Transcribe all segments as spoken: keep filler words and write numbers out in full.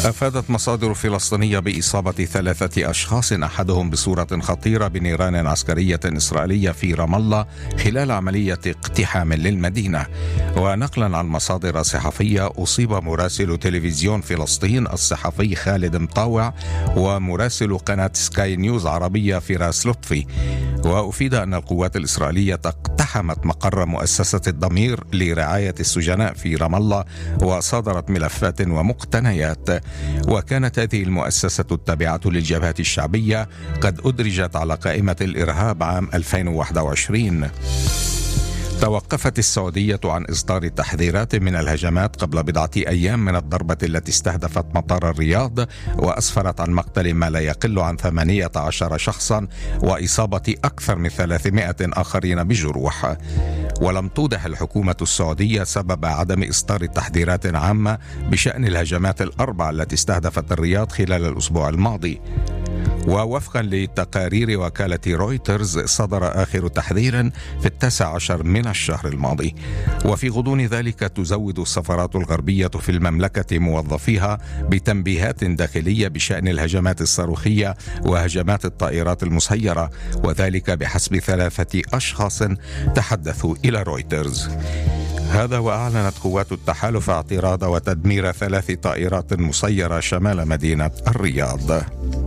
أفادت مصادر فلسطينية بإصابة ثلاثة أشخاص أحدهم بصورة خطيرة بنيران عسكرية إسرائيلية في رام الله خلال عملية اقتحام للمدينة. ونقلا عن مصادر صحفية، أصيب مراسل تلفزيون فلسطين الصحفي خالد مطاوع ومراسل قناة سكاي نيوز عربية فراس لطفي. وأفيد أن القوات الإسرائيلية اقتحمت مقر مؤسسة الضمير لرعاية السجناء في رام الله وصادرت ملفات ومقتنيات. وكانت هذه المؤسسة التابعة للجبهة الشعبية قد أدرجت على قائمة الإرهاب عام ألفين وواحد وعشرين. توقفت السعودية عن إصدار تحذيرات من الهجمات قبل بضعة أيام من الضربة التي استهدفت مطار الرياض، وأسفرت عن مقتل ما لا يقل عن ثمانية عشر شخصا وإصابة أكثر من ثلاثمائة آخرين بجروح. ولم توضح الحكومة السعودية سبب عدم إصدار تحذيرات عامة بشأن الهجمات الأربع التي استهدفت الرياض خلال الأسبوع الماضي. ووفقا لتقارير وكالة رويترز، صدر آخر تحذير في التاسع عشر من الشهر الماضي. وفي غضون ذلك تزود السفارات الغربية في المملكة موظفيها بتنبيهات داخلية بشأن الهجمات الصاروخية وهجمات الطائرات المسيرة، وذلك بحسب ثلاثة أشخاص تحدثوا إلى رويترز. هذا وأعلنت قوات التحالف اعتراض وتدمير ثلاث طائرات مسيرة شمال مدينة الرياض.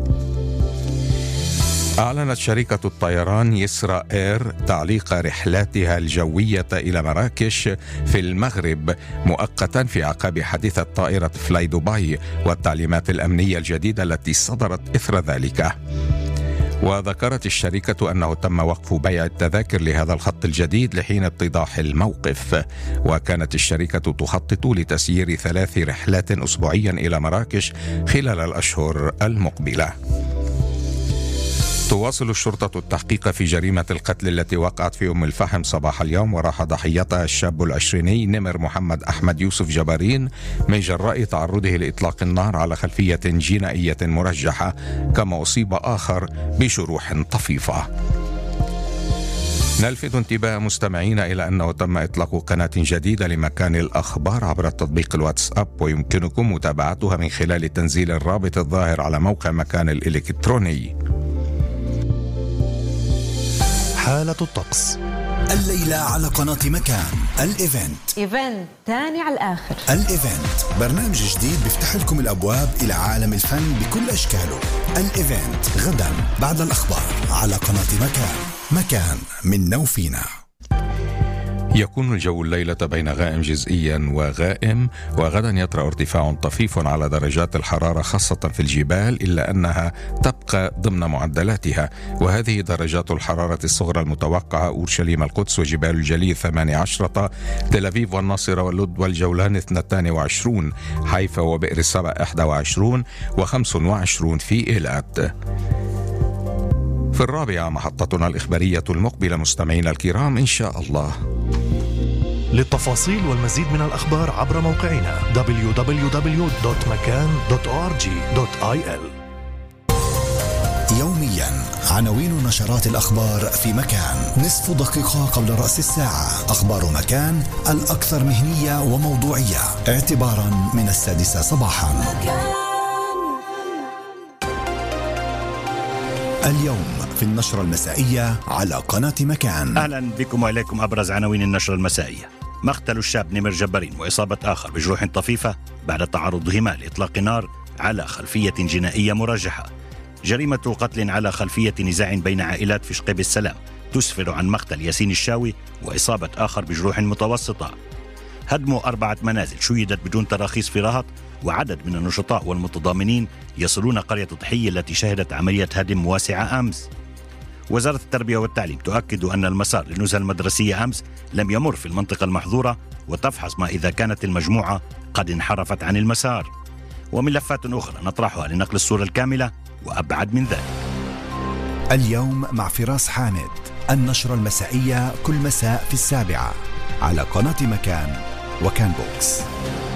أعلنت شركة الطيران يسرا إير تعليق رحلاتها الجوية إلى مراكش في المغرب مؤقتا في أعقاب حادثة طائرة فلاي دبي والتعليمات الأمنية الجديدة التي صدرت إثر ذلك. وذكرت الشركة أنه تم وقف بيع التذاكر لهذا الخط الجديد لحين اتضاح الموقف. وكانت الشركة تخطط لتسيير ثلاث رحلات أسبوعيا إلى مراكش خلال الأشهر المقبلة. تواصل الشرطة التحقيق في جريمة القتل التي وقعت في أم الفحم صباح اليوم، وراح ضحيتها الشاب العشريني نمر محمد أحمد يوسف جبارين من جراء تعرضه لإطلاق النار على خلفية جنائية مرجحة، كما أصيب آخر بجروح طفيفة. نلفت انتباه مستمعين إلى أنه تم إطلاق قناة جديدة لمكان الأخبار عبر التطبيق الواتساب، ويمكنكم متابعتها من خلال تنزيل الرابط الظاهر على موقع مكان الإلكتروني. حالة الطقس الليلة على قناة مكان. الإيفنت إيفنت تاني على الآخر. الإيفنت برنامج جديد بيفتح لكم الأبواب إلى عالم الفن بكل أشكاله. الإيفنت غدا بعد الأخبار على قناة مكان. مكان منا وفينا. يكون الجو الليلة بين غائم جزئيا وغائم، وغدا يطرأ ارتفاع طفيف على درجات الحرارة خاصة في الجبال، إلا أنها تبقى ضمن معدلاتها. وهذه درجات الحرارة الصغرى المتوقعة: أورشليم، القدس وجبال الجليل ثمانية عشرة، تل أبيب والناصرة واللد والجولان اثنتان وعشرون، حيفا وبئر السبع إحدى وعشرون، وخمس وعشرون في إيلات. في الرابعة محطتنا الإخبارية المقبلة مستمعينا الكرام إن شاء الله. للتفاصيل والمزيد من الأخبار عبر موقعنا دبليو دبليو دبليو دوت مكان دوت أو آر جي دوت آي إل. يوميا عناوين نشرات الأخبار في مكان. نصف دقيقة قبل رأس الساعة أخبار مكان الأكثر مهنية وموضوعية اعتبارا من السادسة صباحا. اليوم في النشرة المسائية على قناة مكان. أهلا بكم وإليكم أبرز عناوين النشرة المسائية. مقتل الشاب نمر جبارين وإصابة آخر بجروح طفيفة بعد تعرضهما لإطلاق نار على خلفية جنائية مرجحة. جريمة قتل على خلفية نزاع بين عائلات في شقيب السلام تسفر عن مقتل ياسين الشاوي وإصابة آخر بجروح متوسطة. هدم أربعة منازل شيدت بدون تراخيص في رهط، وعدد من النشطاء والمتضامنين يصلون قرية ضحية التي شهدت عملية هدم واسعة أمس. وزارة التربية والتعليم تؤكد أن المسار للنزهة المدرسية أمس لم يمر في المنطقة المحظورة، وتفحص ما إذا كانت المجموعة قد انحرفت عن المسار. وملفات أخرى نطرحها لنقل الصورة الكاملة وأبعد من ذلك. اليوم مع فراس حامد، النشرة المسائية كل مساء في السابعة على قناة مكان وكان بوكس.